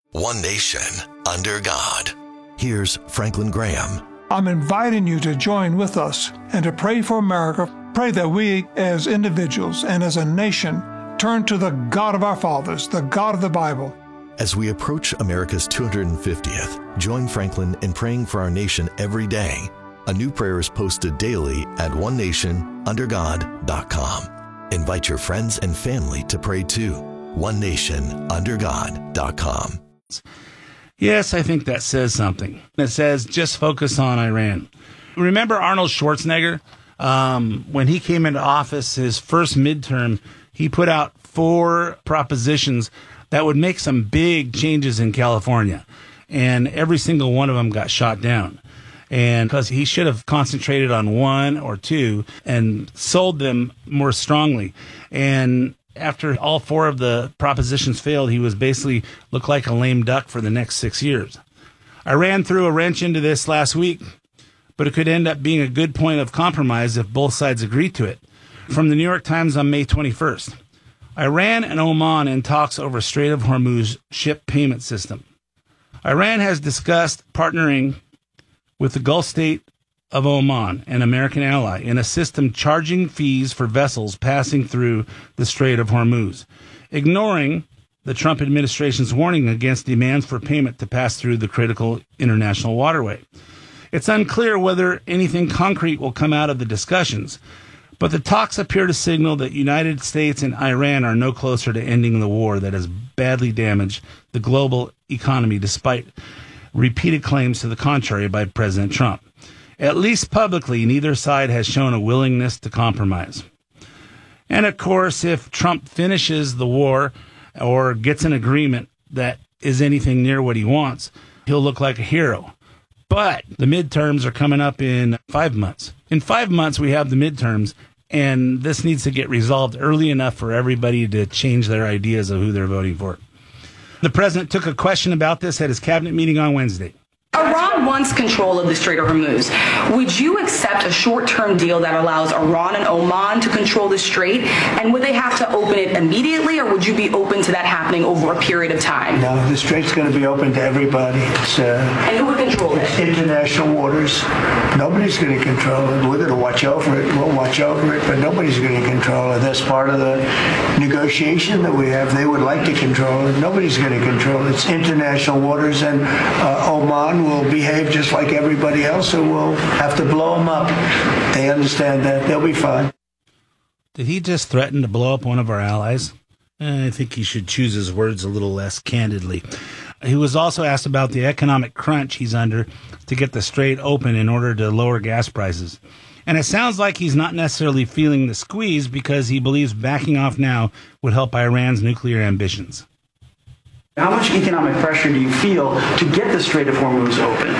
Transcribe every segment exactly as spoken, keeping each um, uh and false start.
One nation, under God. Here's Franklin Graham. I'm inviting you to join with us and to pray for America. Pray that we, as individuals and as a nation, turn to the God of our fathers, the God of the Bible. As we approach America's two hundred fiftieth, join Franklin in praying for our nation every day. A new prayer is posted daily at one nation under god dot com. Invite your friends and family to pray too. one nation under god dot com. Yes, I think that says something. It says, just focus on Iran. Remember Arnold Schwarzenegger? Um, when he came into office, his first midterm, he put out four propositions that would make some big changes in California. And every single one of them got shot down. And because he should have concentrated on one or two and sold them more strongly. And after all four of the propositions failed, he was basically looked like a lame duck for the next six years. Iran threw a wrench into this last week, but it could end up being a good point of compromise if both sides agree to it. From the New York Times on May twenty-first, Iran and Oman in talks over Strait of Hormuz ship payment system. Iran has discussed partnering with the Gulf state of Oman, an American ally, in a system charging fees for vessels passing through the Strait of Hormuz, ignoring the Trump administration's warning against demands for payment to pass through the critical international waterway. It's unclear whether anything concrete will come out of the discussions, but the talks appear to signal that United States and Iran are no closer to ending the war that has badly damaged the global economy despite repeated claims to the contrary by President Trump. At least publicly, neither side has shown a willingness to compromise. And of course, if Trump finishes the war or gets an agreement that is anything near what he wants, he'll look like a hero. But the midterms are coming up in five months. In five months, we have the midterms, and this needs to get resolved early enough for everybody to change their ideas of who they're voting for. The president took a question about this at his cabinet meeting on Wednesday. Iran wants control of the Strait of Hormuz. Would you accept a short-term deal that allows Iran and Oman to control the strait? And would they have to open it immediately, or would you be open to that happening over a period of time? No, the strait's going to be open to everybody. It's, uh, and who would control it? International waters. Nobody's going to control it. We're going to watch over it. We'll watch over it, but nobody's going to control it. That's part of the negotiation that we have. They would like to control it. Nobody's going to control it. It's international waters, and uh, Oman will behave just like everybody else, so we'll have to blow them up. They understand that. They'll be fine. Did he just threaten to blow up one of our allies? I think he should choose his words a little less candidly. He was also asked about the economic crunch he's under to get the strait open in order to lower gas prices. And it sounds like he's not necessarily feeling the squeeze because he believes backing off now would help Iran's nuclear ambitions. How much economic pressure do you feel to get the Strait of Hormuz open?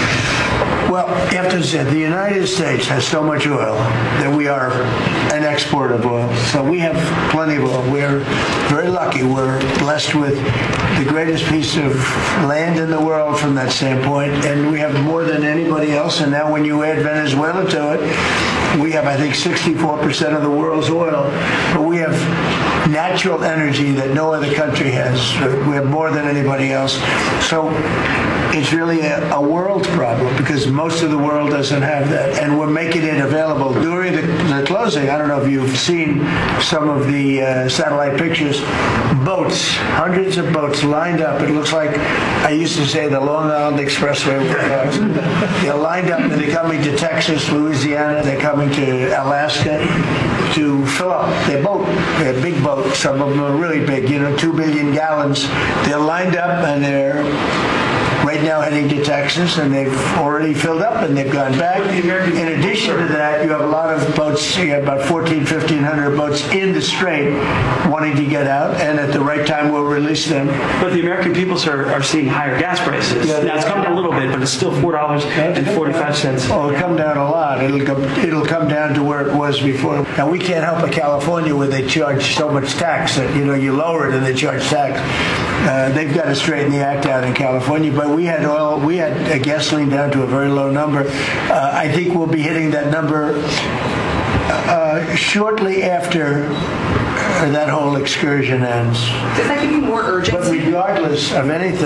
Well, you have to say, the United States has so much oil that we are an exporter of oil. So we have plenty of oil. We're very lucky. We're blessed with the greatest piece of land in the world from that standpoint, and we have more than anybody else. And now when you add Venezuela to it, we have, I think, sixty-four percent of the world's oil. But we have natural energy that no other country has. We have more than anybody else. So it's really a, a world problem because most of the world doesn't have that. And we're making it available. During the, the closing, I don't know if you've seen some of the uh, satellite pictures, boats, hundreds of boats lined up. It looks like, I used to say, the Long Island Expressway. They're lined up and they're coming to Texas, Louisiana, they're coming to Alaska to fill up their boat. They're big boats. Some of them are really big, you know, two billion gallons. They're lined up and they're right now heading to Texas, and they've already filled up and they've gone back. In addition to that, you have a lot of boats, you have about fourteen, fifteen hundred boats in the strait wanting to get out, and at the right time we'll release them. But the American people, sir, are seeing higher gas prices. Yeah, now it's come down a little bit, but it's still four dollars and forty-five cents. Oh, it'll come down a lot. It'll come, it'll come down to where it was before. Now, we can't help a California where they charge so much tax that, you know, you lower it and they charge tax. Uh, they've got to straighten the act out in California, but we had oil, we had uh, gasoline down to a very low number. Uh, I think we'll be hitting that number uh, shortly after uh, that whole excursion ends. Does that give you more urgency? But regardless of anything,